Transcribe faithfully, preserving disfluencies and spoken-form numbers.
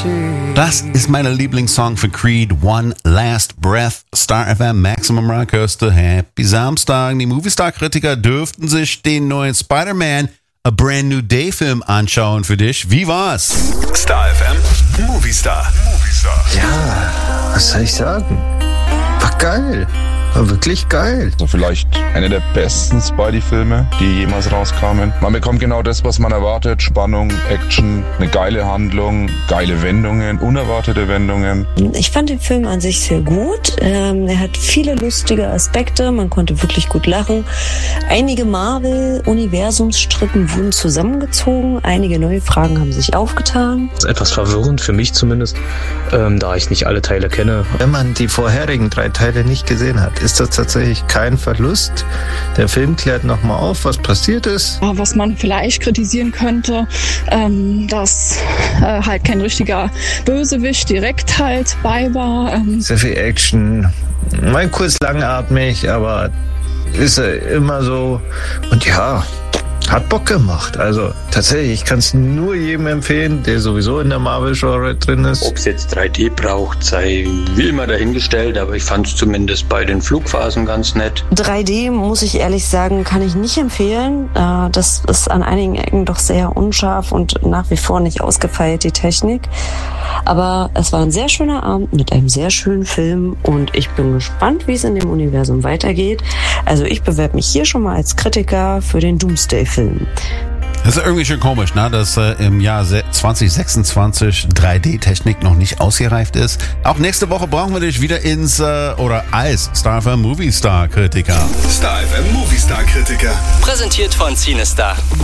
Das ist meine Lieblingssong für Creed, One Last Breath. Star F M, Maximum Rockhörste, Happy Samstag. Die Movistar-Kritiker dürften sich den neuen Spider-Man A Brand New Day Film anschauen für dich. Wie war's? Star F M, Movistar. Movistar. Ja, was soll ich sagen? War geil. War wirklich geil. Also vielleicht einer der besten Spidey-Filme, die jemals rauskamen. Man bekommt genau das, was man erwartet. Spannung, Action, eine geile Handlung, geile Wendungen, unerwartete Wendungen. Ich fand den Film an sich sehr gut. Ähm, er hat viele lustige Aspekte. Man konnte wirklich gut lachen. Einige Marvel-Universumsstrippen wurden zusammengezogen. Einige neue Fragen haben sich aufgetan. Das ist etwas verwirrend, für mich zumindest, ähm, da ich nicht alle Teile kenne. Wenn man die vorherigen drei Teile nicht gesehen hat, ist das tatsächlich kein Verlust. Der Film klärt nochmal auf, was passiert ist. Was man vielleicht kritisieren könnte, ähm, dass äh, halt kein richtiger Bösewicht direkt halt bei war. Ähm. Sehr viel Action, mal kurz langatmig, aber ist ja immer so. Und ja, hat Bock gemacht. Also tatsächlich, ich kann es nur jedem empfehlen, der sowieso in der Marvel-Genre drin ist. Ob es jetzt drei D braucht, sei wie immer dahingestellt, aber ich fand es zumindest bei den Flugphasen ganz nett. drei D, muss ich ehrlich sagen, kann ich nicht empfehlen. Das ist an einigen Ecken doch sehr unscharf und nach wie vor nicht ausgefeilt, die Technik. Aber es war ein sehr schöner Abend mit einem sehr schönen Film und ich bin gespannt, wie es in dem Universum weitergeht. Also ich bewerbe mich hier schon mal als Kritiker für den Doomsday-Film. Das ist irgendwie schon komisch, ne? Dass äh, im Jahr zwanzig sechsundzwanzig drei D-Technik noch nicht ausgereift ist. Auch nächste Woche brauchen wir dich wieder ins äh, oder als Star F M Movistar Kritiker. Star F M Movistar Kritiker. Präsentiert von Cinestar.